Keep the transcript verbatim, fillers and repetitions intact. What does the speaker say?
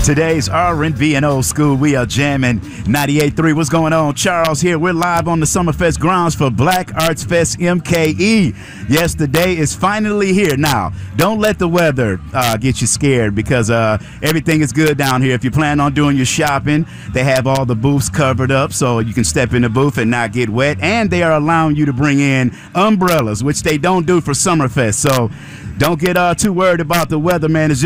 Today's R and B and Old School. We are jamming ninety-eight point three. What's going on? Charles here. We're live on the Summerfest grounds for Black Arts Fest M K E. Yes, the day is finally here. Now, don't let the weather uh, get you scared because uh, everything is good down here. If you plan on doing your shopping, they have all the booths covered up so you can step in the booth and not get wet. And they are allowing you to bring in umbrellas, which they don't do for Summerfest. So don't get uh, too worried about the weather, man. It's